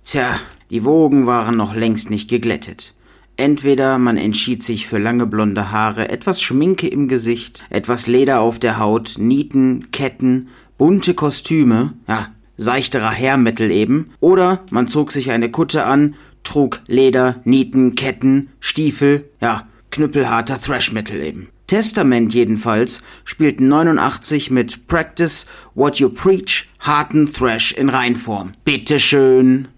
Tja, die Wogen waren noch längst nicht geglättet. Entweder man entschied sich für lange blonde Haare, etwas Schminke im Gesicht, etwas Leder auf der Haut, Nieten, Ketten, bunte Kostüme, ja, seichterer Hair Metal eben, oder man zog sich eine Kutte an, trug Leder, Nieten, Ketten, Stiefel, ja, knüppelharter Thrash Metal eben. Testament jedenfalls spielten 89 mit Practice What You Preach harten Thrash in Reinform. Bitteschön.